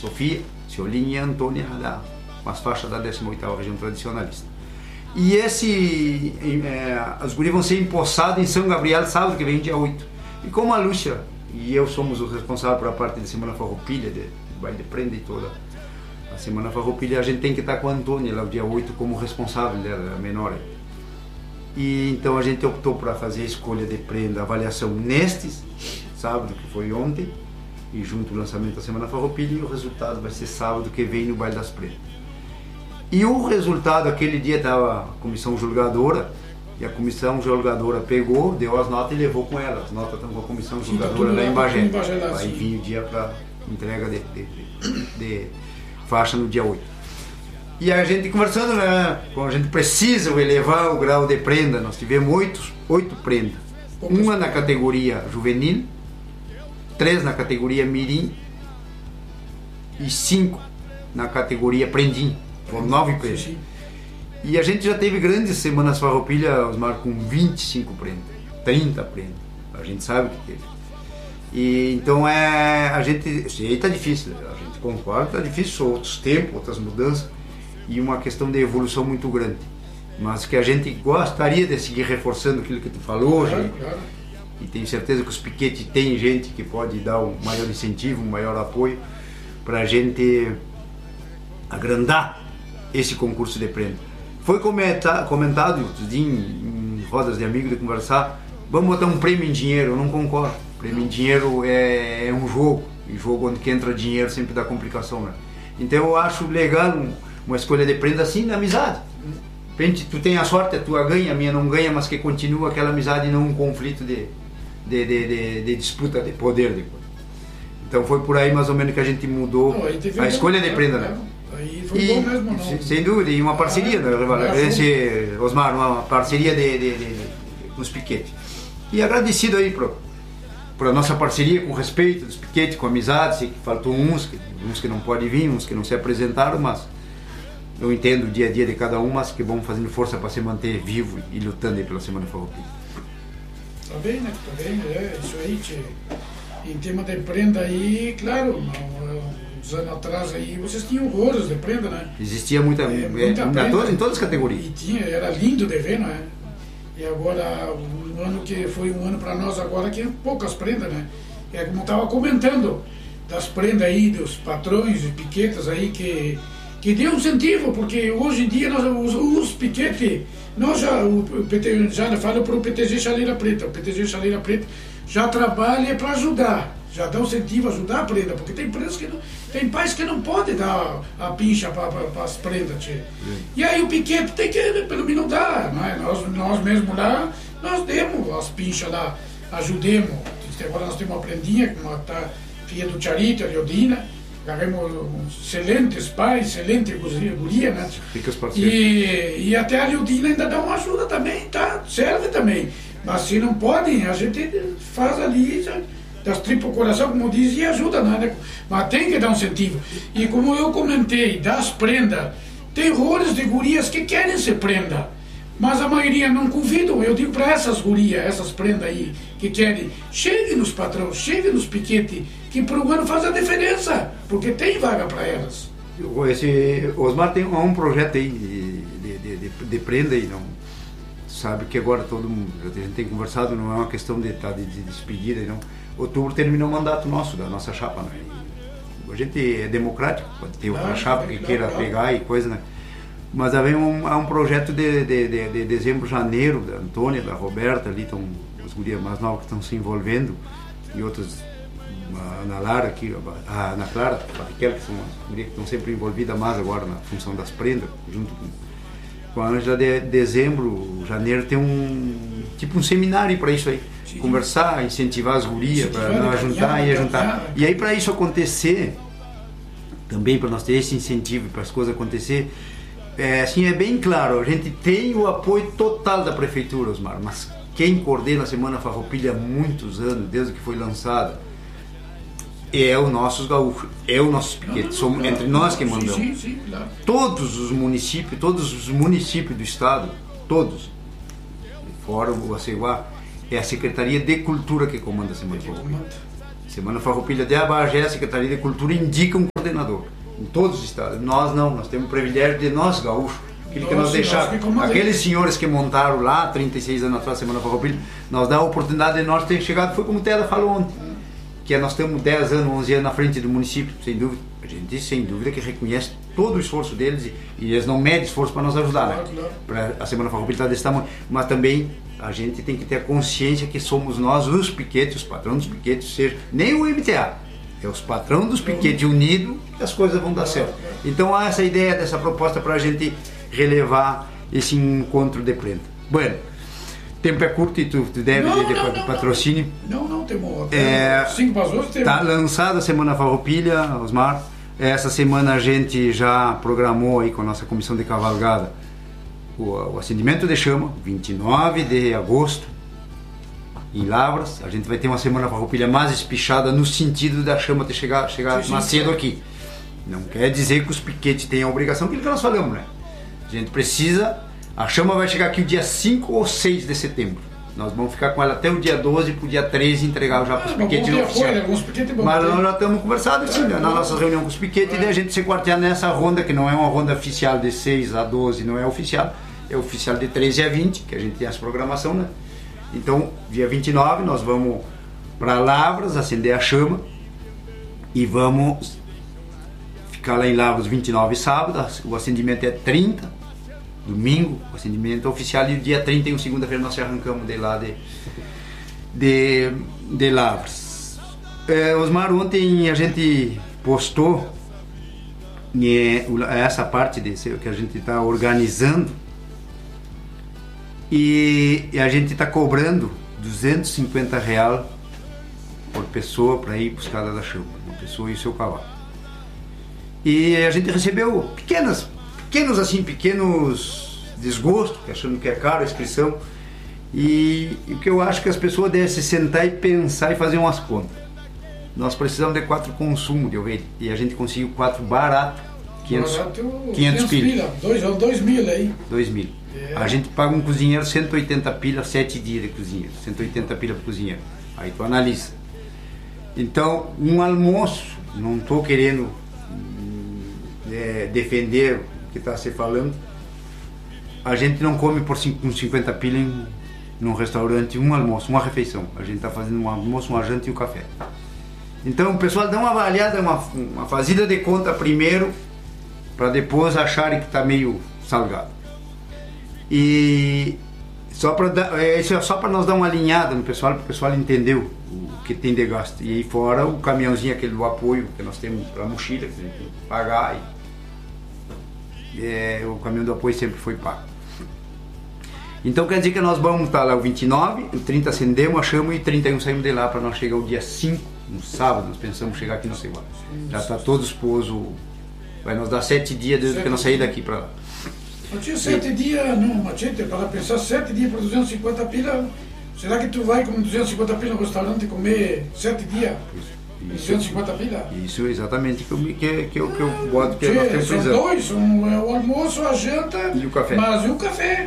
Sofia, Ciolinha e Antônia, com as faixas da 18ª Região Tradicionalista. E as gurias vão ser empossadas em São Gabriel sábado que vem, dia 8. E como a Lúcia e eu somos os responsáveis por a parte da Semana Farroupilha, do baile de prenda e toda a Semana Farroupilha, a gente tem que estar com a Antônia lá o dia 8 como responsável dela, a menor. E então a gente optou para fazer a escolha de prenda, avaliação nestes sábado, que foi ontem, e junto o lançamento da Semana Farroupilha, e o resultado vai ser sábado que vem no baile das prendas. E o resultado, aquele dia estava a comissão julgadora, e a comissão julgadora pegou, deu as notas e levou com ela. As notas estão com a comissão julgadora lá em Bagé. Vai vir o dia para entrega de faixa no dia 8. E a gente conversando, né, como a gente precisa elevar o grau de prenda, nós tivemos 8 prendas. Uma na categoria juvenil, 3 na categoria mirim e 5 na categoria prendim. Foram 9 prendas. E a gente já teve grandes semanas Farroupilha, Osmar, com 25 prendas, 30 prendas. A gente sabe que teve. E então a gente. Aí tá difícil, a gente concorda, tá difícil, são outros tempos, outras mudanças e uma questão de evolução muito grande. Mas que a gente gostaria de seguir reforçando aquilo que tu falou, claro. E tenho certeza que os piquetes tem gente que pode dar um maior incentivo, um maior apoio para a gente agrandar esse concurso de prenda. Foi comentado em rodas de amigos de conversar, vamos botar um prêmio em dinheiro. Eu não concordo. Prêmio em dinheiro é um jogo, e jogo onde que entra dinheiro sempre dá complicação, né? Então eu acho legal uma escolha de prenda assim, na amizade. De repente tu tem a sorte, a tua ganha, a minha não ganha, mas que continua aquela amizade e não um conflito de disputa de poder depois. Então foi por aí mais ou menos que a gente mudou a escolha de prenda, né? Aí foi bom mesmo, não? Sem dúvida, e uma parceria, né, Osmar, uma parceria dos piquetes. E agradecido aí por a nossa parceria, com respeito dos piquetes, com amizade. Sei que faltou uns que não podem vir, uns que não se apresentaram, mas eu entendo o dia a dia de cada um, mas que vão fazendo força para se manter vivo e lutando aí pela Semana Farroupilha. Tá bem, né? Tá bem, isso aí, tchê. Em tema de prenda aí, claro, uns anos atrás aí, vocês tinham horrores de prenda, né? Existia muita prenda, em todas as categorias. E era lindo de ver, né? E agora, um ano que foi um ano para nós agora que poucas prendas, né? É como eu estava comentando, das prendas aí, dos patrões e piquetas aí que deu um incentivo, porque hoje em dia os piquetes, o PT, já falo para o PTG Chaleira Preta, o PTG Chaleira Preta já trabalha para ajudar, já dá um incentivo a ajudar a prenda, porque tem prendas que não, tem pais que não podem dar a pincha para as prendas, e aí o piquete tem que, pelo menos dar, né? Nós mesmos lá, nós demos as pinchas lá, ajudemos. Agora nós temos uma prendinha, filha do Charito, a Leodina, ganhamos excelentes pais, excelente guria, né? E até a Leodina ainda dá uma ajuda também, tá? Serve também. Mas se não podem, a gente faz ali, das tripas coração, como diz, e ajuda, né? Mas tem que dar um incentivo. E como eu comentei, das prendas, tem horrores de gurias que querem ser prenda, mas a maioria não convidam. Eu digo para essas gurias, essas prendas aí, que querem, cheguem nos patrões, cheguem nos piquetes, que por um ano faz a diferença, porque tem vaga para elas. Esse Osmar tem um projeto aí de prenda aí, não? Sabe que agora todo mundo, a gente tem conversado, não é uma questão de despedida, não. Outubro terminou o mandato nosso, da nossa chapa, né? A gente é democrático, pode ter outra chapa que queira pegar e coisa, né? Mas há um projeto de dezembro, janeiro, da Antônia, da Roberta, ali estão as gurias mais novas que estão se envolvendo, e outras, a Ana Lara aqui, a Ana Clara, a Raquel, que são as gurias que estão sempre envolvidas mais agora na função das prendas, junto com a Ângela. De dezembro, janeiro, tem um seminário para isso aí. Sim. Conversar, incentivar as gurias para juntar e ajuntar. E aí, para isso acontecer, também para nós ter esse incentivo, para as coisas acontecer, assim, é bem claro, a gente tem o apoio total da Prefeitura, Osmar, mas quem coordena a Semana Farroupilha há muitos anos, desde que foi lançada, é o nosso gaúcho, é o nosso piquete, somos entre nós que mandamos. Sim, claro. Todos os municípios do estado, todos, fora o Aceguá, é a Secretaria de Cultura que comanda a Semana Farroupilha. Semana Farroupilha de Bagé, a Secretaria de Cultura indica um coordenador. Em todos os estados. Nós não, nós temos o privilégio de nós, gaúchos. Aquilo que nós deixamos, aqueles senhores que montaram lá, 36 anos atrás, Semana Farroupilha, nós dá a oportunidade de nós ter chegado, foi como o Teda falou ontem, que nós temos 10 anos, 11 anos na frente do município, sem dúvida. A gente, sem dúvida, que reconhece todo o esforço deles e eles não medem esforço para nos ajudar, né? Para a Semana Farroupilha estar desse tamanho. Mas também a gente tem que ter a consciência que somos nós, os piquetes, os patrões dos piquetes, seja nem o MTA. É os patrões dos piquetes unidos que as coisas vão dar certo. Então há essa ideia dessa proposta para a gente relevar esse encontro de planta. Bueno, tempo é curto e tu deve de patrocínio. Não, temos 5 para as 8. Está lançada a Semana Farroupilha, Osmar. Essa semana a gente já programou aí com a nossa comissão de cavalgada o acendimento de chama, 29 de agosto. Em Lavras, a gente vai ter uma Semana Farroupilha mais espichada no sentido da chama ter chegar mais cedo aqui. Não quer dizer que os piquetes têm a obrigação, aquilo que nós falamos, né? A gente precisa, a chama vai chegar aqui o dia 5 ou 6 de setembro. Nós vamos ficar com ela até o dia 12 para o dia 13 entregar já para os piquetes oficiais. Mas nós já estamos conversando assim, na nossa reunião com os piquetes, e a gente se quartear nessa ronda, que não é uma ronda oficial de 6 a 12, não é oficial, é oficial de 13 a 20, que a gente tem essa programação, né? Então, dia 29, nós vamos para Lavras acender a chama e vamos ficar lá em Lavras 29 sábado. O acendimento é 30, domingo, o acendimento é oficial, e o dia 31, segunda-feira, nós arrancamos de lá de Lavras. Osmar, ontem a gente postou essa parte que a gente está organizando. E a gente está cobrando R$250 por pessoa para ir para os Escada da Chama, uma pessoa e o seu cavalo. E a gente recebeu pequenos desgostos, achando que é caro a inscrição. E o que eu acho que as pessoas devem se sentar e pensar e fazer umas contas. Nós precisamos de 4 consumos de ovelha e a gente conseguiu 4 barato, 500 pila. 2 mil aí. 2 mil. A gente paga um cozinheiro 180 pila, 7 dias de cozinheiro, 180 pila para cozinheiro. Aí tu analisa. Então, um almoço, não estou querendo defender o que está se falando, a gente não come por 50 pila num restaurante um almoço, uma refeição. A gente está fazendo um almoço, uma janta e um café. Então, o pessoal dá uma avaliada, uma fazida de conta primeiro, para depois acharem que está meio salgado. E isso é só para nós dar uma alinhada no pessoal, para o pessoal entender o que tem de gasto. E aí fora o caminhãozinho, aquele do apoio que nós temos para a mochila, que a gente tem que pagar. O caminhão do apoio sempre foi pago. Então quer dizer que nós vamos estar lá o 29, o 30 acendemos a chama e 31 saímos de lá para nós chegar o dia 5, no sábado, nós pensamos chegar aqui no Ceguá. Já está todo esposo, vai nos dar 7 dias desde que nós saímos daqui para lá. Mas tinha 7 dias, não, Machete, para pensar 7 dias para 250 pila, será que tu vai com 250 pila no restaurante comer 7 dias? 250 pila? Isso exatamente que eu boto que nós temos são dois, o almoço, a janta e o café. Mas e o café?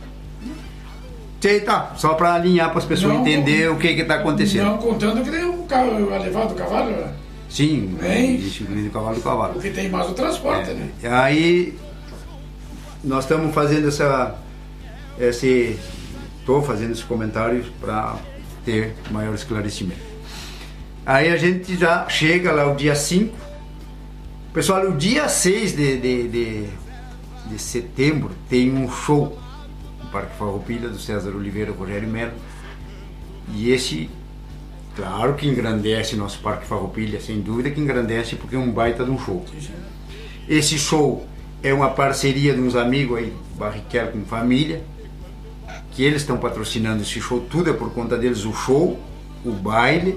Tá, só para alinhar para as pessoas entenderem o que está acontecendo. Não contando que tem a levada do cavalo, né? Sim, existe o cavalo do cavalo. Porque tem mais o transporte, né? Aí nós estamos fazendo estou fazendo esse comentário para ter maior esclarecimento. Aí a gente já chega lá o dia 5. Pessoal, o dia 6 de setembro tem um show no Parque Farroupilha do César Oliveira, Rogério Melo. E esse, claro que engrandece nosso Parque Farroupilha, sem dúvida que engrandece, porque é um baita de um show. Esse show é uma parceria de uns amigos aí, Barrichello com família, que eles estão patrocinando esse show, tudo é por conta deles, o show, o baile,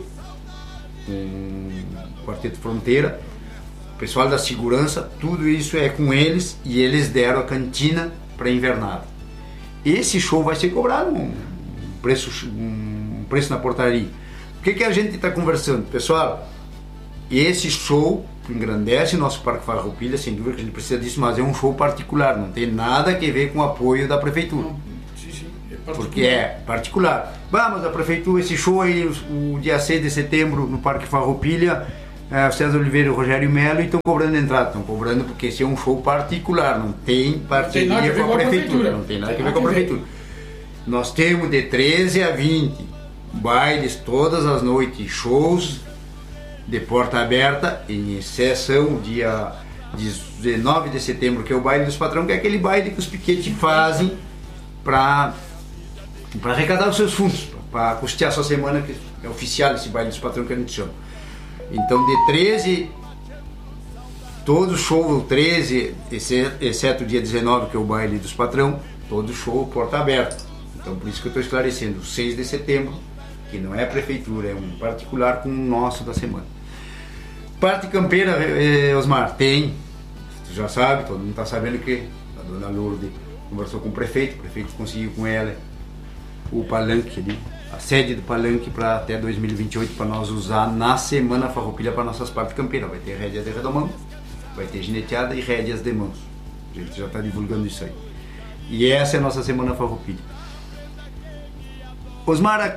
o Quarteto Fronteira, o pessoal da segurança, tudo isso é com eles, e eles deram a cantina para a invernada. Esse show vai ser cobrado um preço na portaria. O que a gente está conversando? Pessoal, esse show engrandece o nosso Parque Farroupilha, sem dúvida que a gente precisa disso, mas é um show particular, não tem nada a ver com o apoio da prefeitura. Sim. porque é particular. Vamos, a prefeitura, esse show aí, o dia 6 de setembro, no Parque Farroupilha, César Oliveira e o Rogério Melo, e estão cobrando entrada. Estão cobrando porque esse é um show particular, não tem parceria com a prefeitura. Não tem nada a ver com a prefeitura. Nós temos de 13 a 20 bailes todas as noites, shows de porta aberta, em exceção dia 19 de setembro, que é o baile dos patrões, que é aquele baile que os piquetes fazem para arrecadar os seus fundos, para custear a sua semana, que é oficial esse baile dos patrões que a gente chama. Então de 13, todo show 13, exceto o dia 19, que é o baile dos patrões, todo show porta aberta. Então por isso que eu estou esclarecendo, o 6 de setembro, que não é a prefeitura, é um particular com o nosso da semana. Parte campeira, Osmar, tem, tu já sabe, todo mundo está sabendo que a dona Lourdes conversou com o prefeito conseguiu com ela o palanque ali, a sede do palanque para até 2028, para nós usar na Semana Farroupilha para nossas partes campeiras. Vai ter rédeas de redomão, vai ter gineteada e rédeas de mãos. A gente já está divulgando isso aí. E essa é a nossa Semana Farroupilha. Osmar,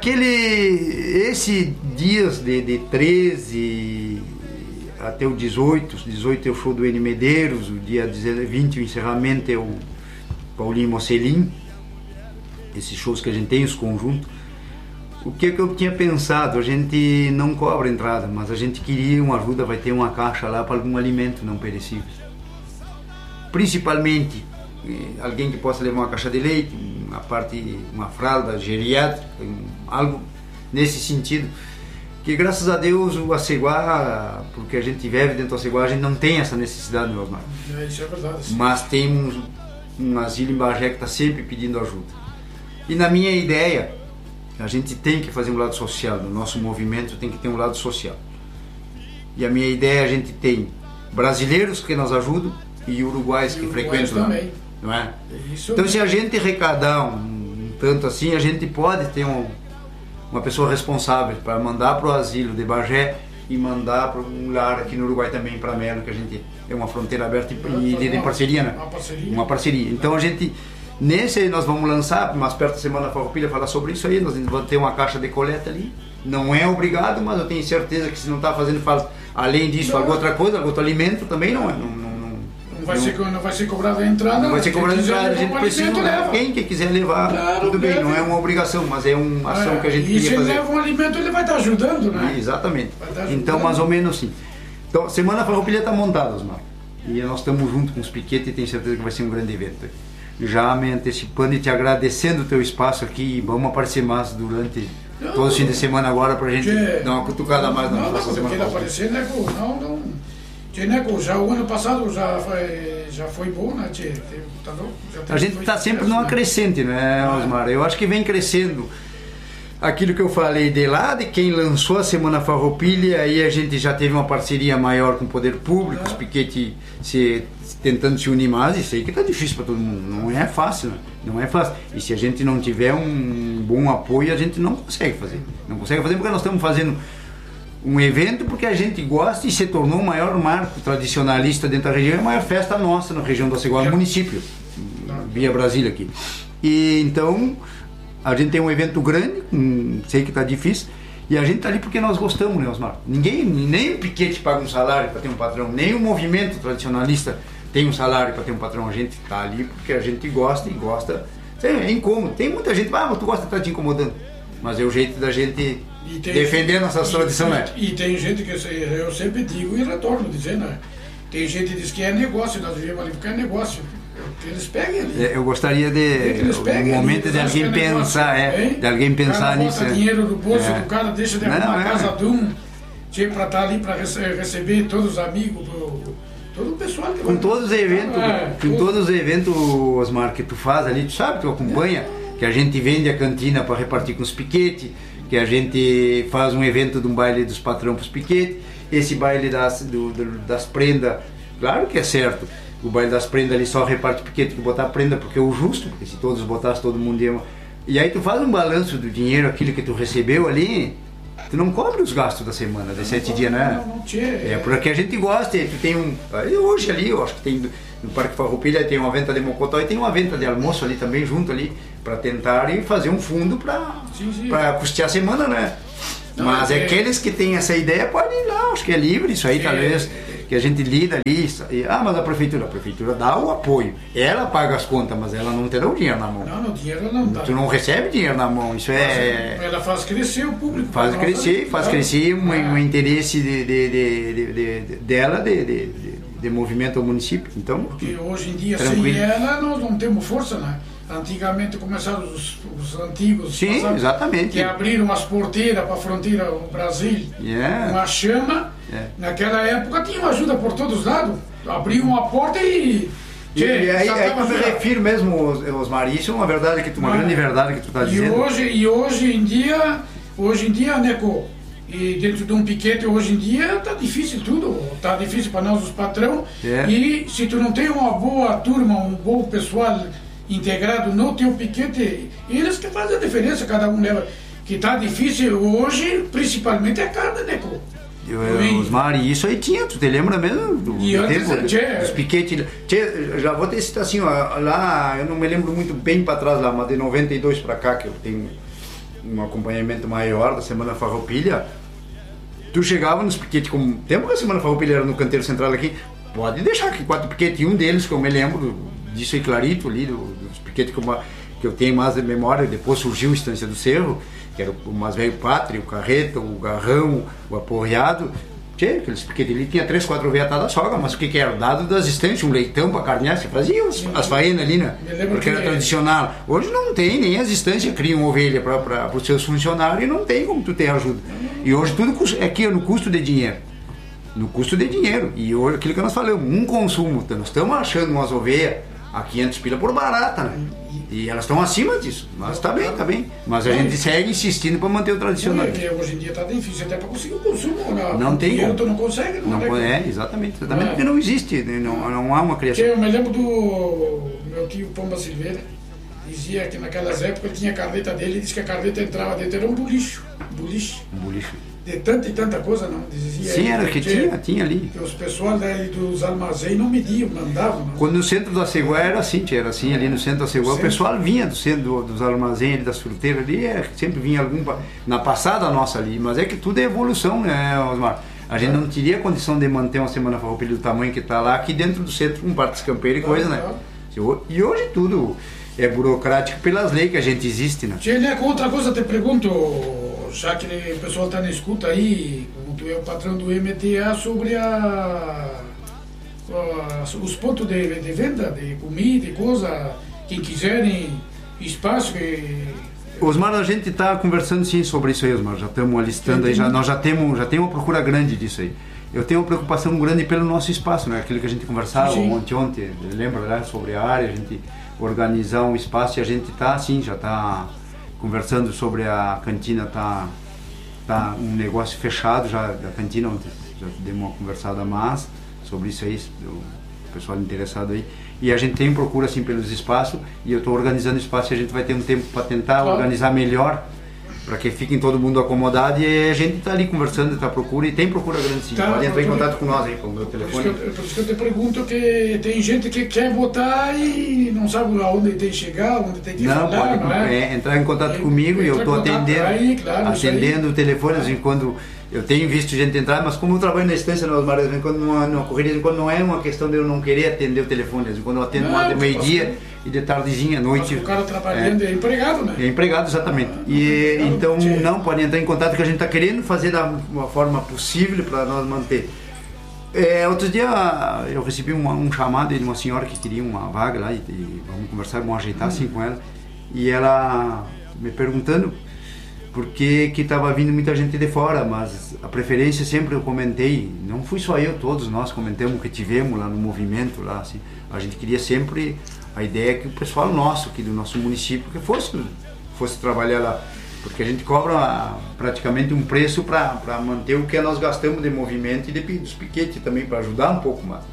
esse dias de 13 até o 18 é o show do N Medeiros, o dia 20 o encerramento é o Paulinho Mocelin, esses shows que a gente tem, os conjuntos. O que eu tinha pensado, a gente não cobra entrada, mas a gente queria uma ajuda, vai ter uma caixa lá para algum alimento não perecível. Principalmente alguém que possa levar uma caixa de leite, uma fralda geriátrica, algo nesse sentido, que graças a Deus o Aceguá, porque a gente vive dentro do Aceguá, a gente não tem essa necessidade, meu irmão. Isso é verdade. Mas tem um asilo em Bagé que está sempre pedindo ajuda. E na minha ideia, a gente tem que fazer um lado social, no nosso movimento tem que ter um lado social. E a minha ideia, a gente tem brasileiros que nos ajudam e uruguaios que frequentam lá. Não é? Então se a gente arrecadar um tanto assim, a gente pode ter uma pessoa responsável para mandar para o asilo de Bagé e mandar para um lar aqui no Uruguai também, para Melo, que a gente é uma fronteira aberta e de parceria, né? Uma parceria. Então a gente, nós vamos lançar, mais perto da Semana Farroupilha, falar sobre isso aí, nós vamos ter uma caixa de coleta ali. Não é obrigado, mas eu tenho certeza que se não está fazendo falta, além disso, alguma outra coisa, algum outro alimento também não é. Não vai ser cobrada a entrada. Não vai ser cobrada a entrada, a gente precisa levar. Quem que quiser levar, claro, tudo bem, não é uma obrigação, mas é uma ação que a gente queria fazer. E se ele leva um alimento, ele vai estar ajudando, né? Exatamente. Então, mais ou menos assim. Então, Semana Farroupilha está montada, Osmar. E nós estamos junto com os piquetes e tenho certeza que vai ser um grande evento. Já me antecipando e te agradecendo o teu espaço aqui, vamos aparecer mais durante todo o fim de semana agora para a gente dar uma cutucada mais na nossa Semana Farroupilha. Aparecer, né? Já o ano passado já foi bom, né? A gente está sempre numa crescente, né, Osmar? Eu acho que vem crescendo aquilo que eu falei de lá, de quem lançou a Semana Farroupilha, aí a gente já teve uma parceria maior com o poder público, os piquetes tentando se unir mais, isso aí que está difícil para todo mundo, não é fácil, né? Não é fácil. E se a gente não tiver um bom apoio, a gente não consegue fazer. Não consegue fazer porque nós estamos fazendo um evento porque a gente gosta e se tornou o maior marco tradicionalista dentro da região, é a maior festa nossa na região do Aceguá, município, via Brasília aqui. E então, a gente tem um evento grande, sei que está difícil, e a gente está ali porque nós gostamos, né, Osmar? Nem o piquete paga um salário para ter um patrão, nem o movimento tradicionalista tem um salário para ter um patrão, a gente está ali porque a gente gosta e gosta. É incômodo, tem muita gente, mas tu gosta de estar te incomodando, mas é o jeito da gente defender nossas tradições, né? E tem gente que eu sempre digo e retorno dizendo, né? Tem gente que diz que é negócio, nós devemos ali porque é negócio. Que eles peguem ali. Eu gostaria um momento de alguém pensar, de alguém pensar nisso. Bota dinheiro no bolso do cara, deixa de arrumar a casa de um, para estar ali para receber todos os amigos, todo o pessoal que com todos os eventos, Osmar, que tu faz ali, tu sabe, tu acompanha, que a gente vende a cantina para repartir com os piquetes, que a gente faz um evento de um baile dos patrões para os piquetes, esse baile das prendas, claro que é certo, o baile das prendas ali só reparte piquete que botar prenda porque é o justo, porque se todos botassem todo mundo ia... E aí tu faz um balanço do dinheiro, aquilo que tu recebeu ali, tu não cobre os gastos da semana, de 7 dias, né? Não, porque a gente gosta, tu tem hoje ali, eu acho que tem no Parque Farroupilha tem uma venda de mocotó e tem uma venda de almoço ali também, junto ali, para tentar e fazer um fundo para custear a semana, né? Não, mas aqueles que têm essa ideia podem ir lá, acho que é livre isso aí, talvez, que a gente lida ali. Mas a prefeitura dá o apoio, ela paga as contas, mas ela não te dá o dinheiro na mão. Não, o dinheiro não dá. Tu não recebe dinheiro na mão, isso Ela faz crescer o público. Faz crescer um interesse dela de movimento ao município. Então, porque hoje em dia, sem ela, nós não temos força, né? Antigamente começaram os antigos, sim, passados, exatamente, que abriram as porteiras para a fronteira do Brasil, uma chama. Naquela época tinha ajuda por todos os lados, abriam a porta e aí eu me refiro mesmo, Osmar, isso é uma verdade uma grande verdade que tu está dizendo. Hoje em dia, Neco, e dentro de um piquete hoje em dia está difícil tudo, está difícil para nós os patrão, e se tu não tem uma boa turma, um bom pessoal integrado no teu piquete, eles que fazem a diferença, cada um leva, que está difícil hoje, principalmente a carne, né, pô? Osmar, e isso aí tinha, tu te lembra mesmo do tempo dos piquetes? Já vou te citar assim, ó, lá, eu não me lembro muito bem para trás lá, mas de 92 para cá, que eu tenho um acompanhamento maior da Semana Farroupilha, tu chegava nos piquetes, como tempo que a Semana Farroupilha era no canteiro central aqui, pode deixar aqui 4 piquetes, e um deles que eu me lembro disso aí clarito ali, dos piquetes que eu tenho mais de memória, depois surgiu a Estância do Cerro, que era o mais velho Pátria, o Carreta, o Garrão, o Aporreado. Aqueles piquetes ali tinha 3, 4 veatadas sogra, mas o que era? Dado das estâncias, um leitão para carnear, você fazia as faenas ali, né? Porque era tradicional. Hoje não tem, nem as estâncias criam ovelha para os seus funcionários e não tem como tu ter ajuda. E hoje tudo é aqui no custo de dinheiro. No custo de dinheiro. E hoje, aquilo que nós falamos, um consumo, nós estamos achando umas ovelhas a 500 pila por barata, né? E elas estão acima disso, mas tá bem. Mas a gente segue insistindo para manter o tradicional. Hoje em dia tá difícil até para conseguir o consumo. Não tem como. Tu não consegue, exatamente, porque não existe, não há uma criação. Eu me lembro do meu tio Pomba Silveira, dizia que naquelas épocas ele tinha a carreta dele, e disse que a carreta entrava dentro, era um boliche. Um boliche. De tanta e tanta coisa, não dizia. Sim, era que tinha ali. Que os pessoal dos armazéns não mediam, mandavam. Não. Quando no centro da Ceguá era assim ali no centro da Ceguá, o pessoal vinha do centro dos armazéns, das fruteiras ali, sempre vinha algum, na passada nossa ali, mas é que tudo é evolução, né, Osmar? A gente não teria condição de manter uma Semana Farroupilha do tamanho que está lá, aqui dentro do centro, com parques campeiros e coisa, né? E hoje tudo é burocrático pelas leis que a gente existe, né? Outra coisa te pergunto, já que o pessoal está na escuta aí, como tu é o patrão do MTA, sobre os pontos de venda de comida e coisa, quem quiserem espaço. Osmar, a gente está conversando sim sobre isso aí, Osmar, já estamos alistando aí, nós já temos uma procura grande disso aí. Eu tenho uma preocupação grande pelo nosso espaço, né? Aquilo que a gente conversava ontem, lembra, né? Sobre a área, a gente organizar um espaço e a gente já está conversando sobre a cantina, tá um negócio fechado já da cantina, ontem já demos uma conversada mais sobre isso aí, o pessoal interessado aí, e a gente tem procura assim pelos espaços, e eu estou organizando espaço e a gente vai ter um tempo para tentar organizar melhor, para que fiquem todo mundo acomodado, e a gente está ali conversando, está à procura, e tem procura grande sim, pode entrar em contato com nós aí, com o meu telefone. Por isso que eu te pergunto, que tem gente que quer votar e não sabe aonde tem que chegar, onde tem que falar, não é? Entrar em contato comigo, e eu estou atendendo o telefone, assim, quando eu tenho visto gente entrar, mas como eu trabalho na estância, Osmar, quando numa correria, quando não é uma questão de eu não querer atender o telefone, quando eu atendo de meio-dia e de tardezinha, à noite. O cara trabalhando é empregado, né? É empregado, exatamente. E então não pode entrar em contato, que a gente está querendo fazer da uma forma possível para nós manter. Outro dia eu recebi um chamado de uma senhora que queria uma vaga lá, e vamos conversar, vamos ajeitar assim com ela, e ela me perguntando porque que estava vindo muita gente de fora, mas a preferência sempre eu comentei, não fui só eu, todos nós comentamos que tivemos lá no movimento, lá, assim, a gente queria sempre, a ideia é que o pessoal nosso, aqui do nosso município, que fosse trabalhar lá, porque a gente cobra praticamente um preço para manter o que nós gastamos de movimento e dos piquetes também, para ajudar um pouco mais.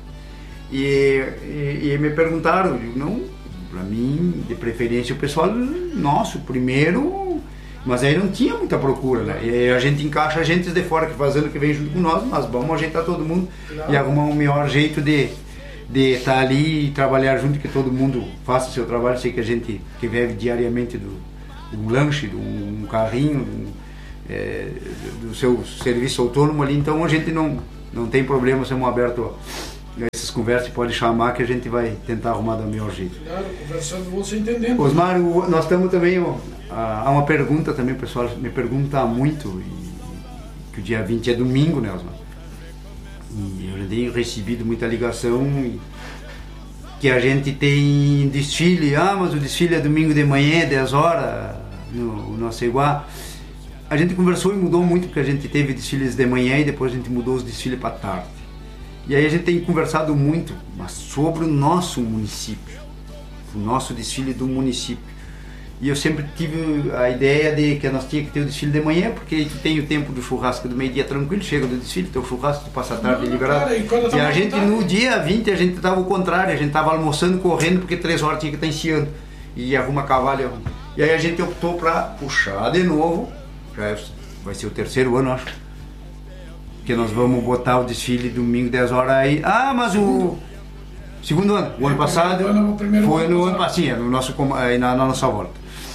E me perguntaram, não, para mim, de preferência o pessoal nosso, primeiro, Mas aí não tinha muita procura, né? E aí a gente encaixa gente de fora que fazendo que vem junto com nós, mas vamos ajeitar todo mundo e arrumar um melhor jeito de estar ali e trabalhar junto, que todo mundo faça o seu trabalho. Sei que a gente que vive diariamente de um lanche, de um carrinho, do seu serviço autônomo ali, então a gente não tem problema, somos abertos a essas conversas, pode chamar que a gente vai tentar arrumar do melhor jeito. Claro, conversando você entendendo. Osmar, nós estamos também, há uma pergunta também, o pessoal me pergunta muito, que o dia 20 é domingo, né, Osmar? E eu já tenho recebido muita ligação que a gente tem desfile, mas o desfile é domingo de manhã, 10 horas, no nosso Iguá. A gente conversou e mudou muito, porque a gente teve desfiles de manhã e depois a gente mudou os desfiles para tarde. E aí a gente tem conversado muito, mas sobre o nosso município, o nosso desfile do município. E eu sempre tive a ideia de que nós tínhamos que ter o desfile de manhã, porque tu tem o tempo do churrasco do meio-dia tranquilo, chega do desfile, teu churrasco, tu passa a tarde liberado. E a gente no dia 20, a gente estava o contrário, a gente estava almoçando, correndo, porque 3 horas tinha que estar enfiando. E arruma cavalo. E aí a gente optou para puxar de novo, já vai ser o 3º ano, acho, que nós vamos botar o desfile domingo 10 horas aí. Mas o segundo ano, o ano passado foi no ano passado, na nossa volta.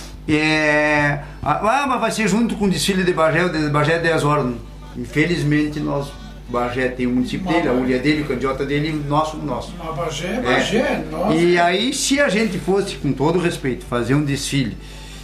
Mas vai ser junto com o desfile de Bagé, o de Bagé é 10 horas. Infelizmente Bagé tem o município dele, a ulha dele, o candiota dele, nosso. Mas Bagé, nossa. E aí, se a gente fosse, com todo respeito, fazer um desfile,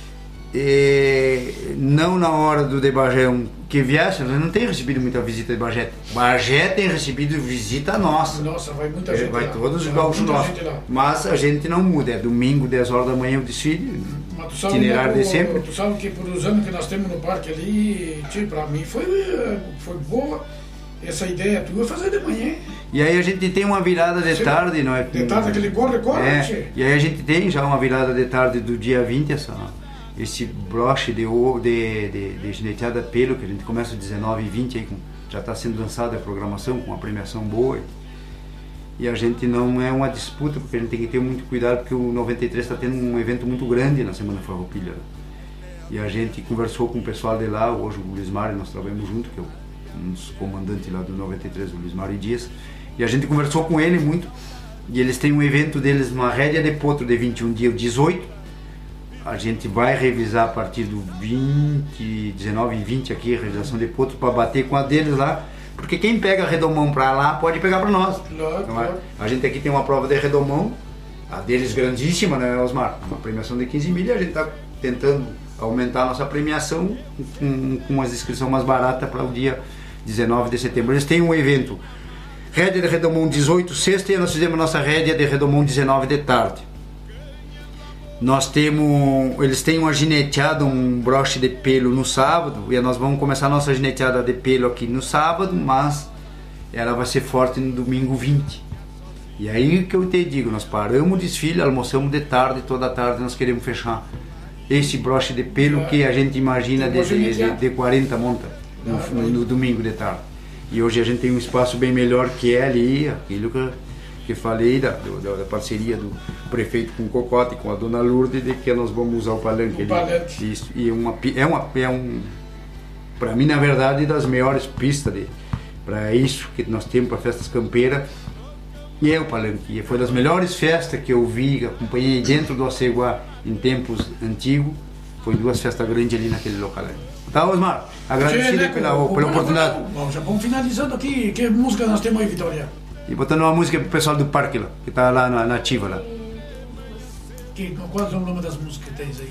não na hora do de Bagé, que viesse, nós não tem recebido muita visita de Bagé. Bagé tem recebido visita nossa. Nossa, vai muita gente vai lá. Todos os gaúchos nossos. Mas a gente não muda, é domingo, 10 horas da manhã o desfile, itinerário de sempre. Tu sabe que por os anos que nós temos no parque ali, pra mim foi boa essa ideia tua, fazer de manhã. E aí a gente tem uma virada de tarde, não é? De tarde aquele corre, E aí a gente tem já uma virada de tarde do dia 20, esse broche de gineteada pelo, que a gente começa às 19h20, aí já está sendo lançada a programação, com uma premiação boa. E a gente não é uma disputa, porque a gente tem que ter muito cuidado, porque o 93 está tendo um evento muito grande na Semana Farroupilha. E a gente conversou com o pessoal de lá, hoje o Luiz Mário, nós trabalhamos junto, que é um dos comandantes lá do 93, o Luiz Mário Dias. E a gente conversou com ele muito, e eles têm um evento deles, uma rédea de potro de 21 dias, 18. A gente vai revisar a partir do 19 e 20 aqui, a realização de potro, para bater com a deles lá, porque quem pega redomão para lá pode pegar para nós. Claro. A gente aqui tem uma prova de redomão, a deles grandíssima, né, Osmar? Uma premiação de 15 mil, e a gente está tentando aumentar a nossa premiação com uma inscrição mais barata para o dia 19 de setembro. Eles têm um evento, rédea de redomão 18, sexta, e nós fizemos nossa rédea de redomão 19 de tarde. Eles têm uma gineteada, um broche de pelo no sábado, e nós vamos começar a nossa gineteada de pelo aqui no sábado, mas ela vai ser forte no domingo 20. E aí que eu te digo, nós paramos o desfile, almoçamos de tarde, toda tarde nós queremos fechar esse broche de pelo que a gente imagina de 40 monta no domingo de tarde. E hoje a gente tem um espaço bem melhor, que é ali, aquilo que falei da parceria do prefeito com o Cocote, com a dona Lourdes, de que nós vamos usar o palanque ali. Isso, e para mim, na verdade, das melhores pistas para isso que nós temos para festas campeiras, e é o palanque. E foi das melhores festas que eu vi, acompanhei dentro do Aceguá em tempos antigos. Foi 2 festas grandes ali naquele local. Tá, Osmar? Agradecido pela oportunidade. Já vamos finalizando aqui. Que música nós temos aí, Vitória? E botando uma música pro pessoal do parque lá, que tá lá na ativa lá. Qual é o nome das músicas que tens aí?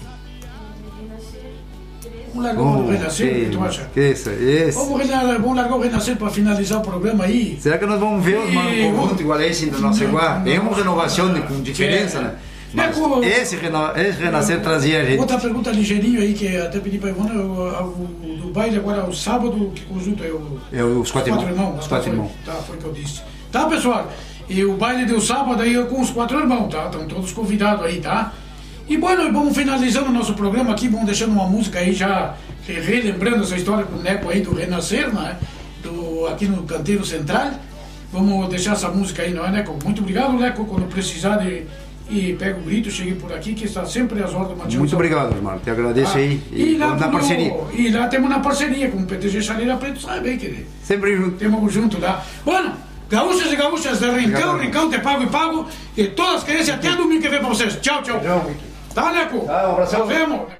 Vamos largar o Renascer, o que tu acha? Esse. Vamos largar o Renascer para finalizar o programa aí. Será que nós vamos ver os manos conjunto igual a esse da nossa igual? Tem uma renovação com diferença, né? Mas esse Renascer trazia a gente. Outra pergunta ligeirinho aí, que até pedi para Ivone, do baile agora, o sábado, que conjunto é o... Os quatro irmãos. Os quatro irmãos. Tá, foi o que eu disse. Tá, pessoal? E o baile do sábado aí é com os 4 irmãos, tá? Estão todos convidados aí, tá? E bom, nós vamos finalizando o nosso programa aqui, vamos deixando uma música aí já, relembrando essa história com o Neco aí do Renascer, né? Aqui no Canteiro Central. Vamos deixar essa música aí, não é, Neco? Muito obrigado, Neco, quando precisar de e pega o grito, chegue por aqui, que está sempre às ordens do Matias. Muito obrigado, Osmar. Te agradeço aí. E lá na parceria. E lá temos na parceria com o PTG Chaleira Preto, sabe bem, querido? Sempre junto. Temos junto lá. Bueno, gaúchos e gaúchas de Rincão, Rincão te pago e pago. E todas as querências até domingo que vem pra vocês. Tchau, tchau. Tá, Neco? Tá, um abração. Nos vemos.